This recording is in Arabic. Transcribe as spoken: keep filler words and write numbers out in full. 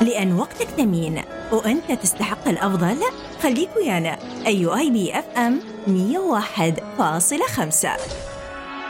لأن وقتك ثمين وأنت تستحق الأفضل. خليك ويانا أيو آي بي إف إم مية وواحد فاصلة خمسة.